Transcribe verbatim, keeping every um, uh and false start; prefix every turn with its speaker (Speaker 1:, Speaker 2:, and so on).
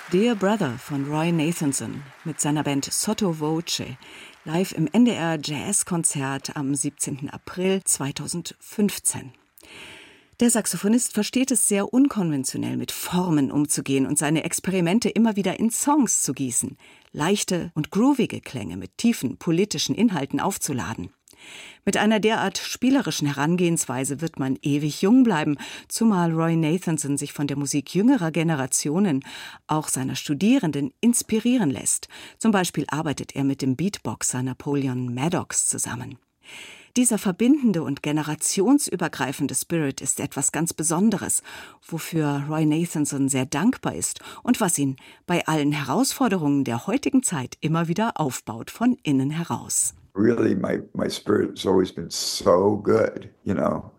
Speaker 1: Dear Brother von Roy Nathanson mit seiner Band Sotto Voce, live im N D R Jazzkonzert am siebzehnten April zweitausendfünfzehn. Der Saxophonist versteht es sehr unkonventionell, mit Formen umzugehen und seine Experimente immer wieder in Songs zu gießen, leichte und groovige Klänge mit tiefen politischen Inhalten aufzuladen. Mit einer derart spielerischen Herangehensweise wird man ewig jung bleiben, zumal Roy Nathanson sich von der Musik jüngerer Generationen, auch seiner Studierenden, inspirieren lässt. Zum Beispiel arbeitet er mit dem Beatboxer Napoleon Maddox zusammen. Dieser verbindende und generationsübergreifende Spirit ist etwas ganz Besonderes, wofür Roy Nathanson sehr dankbar ist und was ihn bei allen Herausforderungen der heutigen Zeit immer wieder aufbaut von innen heraus.
Speaker 2: Really, my, my spirit has always been so good, you know.